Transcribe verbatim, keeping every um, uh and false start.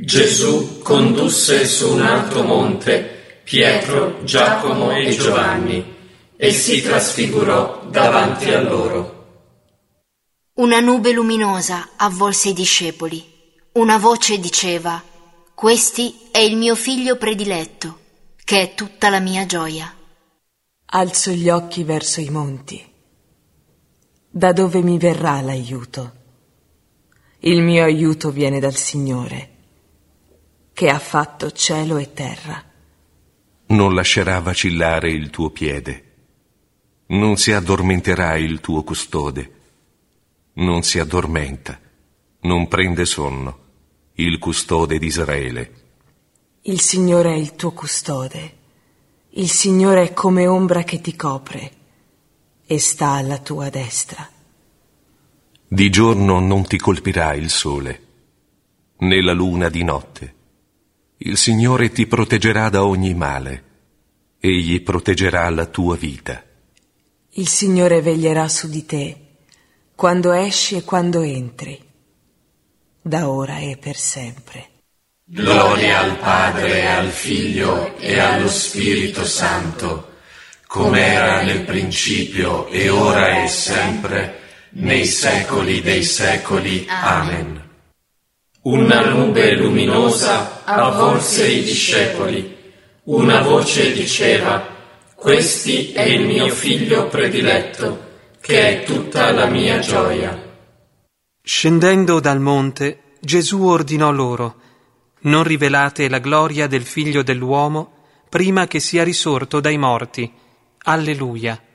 Gesù condusse su un alto monte Pietro, Giacomo e Giovanni e si trasfigurò davanti a loro. Una nube luminosa avvolse i discepoli. Una voce diceva: «Questi è il mio figlio prediletto, che è tutta la mia gioia». Alzo gli occhi verso i monti. Da dove mi verrà l'aiuto? Il mio aiuto viene dal Signore, che ha fatto cielo e terra. Non lascerà vacillare il tuo piede. Non si addormenterà il tuo custode. Non si addormenta, non prende sonno, il custode di Israele. Il Signore è il tuo custode. Il Signore è come ombra che ti copre e sta alla tua destra. Di giorno non ti colpirà il sole, né la luna di notte. Il Signore ti proteggerà da ogni male. Egli proteggerà la tua vita. Il Signore veglierà su di te quando esci e quando entri, da ora e per sempre. Gloria al Padre, al Figlio e allo Spirito Santo, come era nel principio e ora e sempre, nei secoli dei secoli. Amen. Una nube luminosa avvolse i discepoli. Una voce diceva: «Questi è il mio figlio prediletto, che è tutta la mia gioia». Scendendo dal monte, Gesù ordinò loro: «Non rivelate la gloria del Figlio dell'uomo prima che sia risorto dai morti». Alleluia.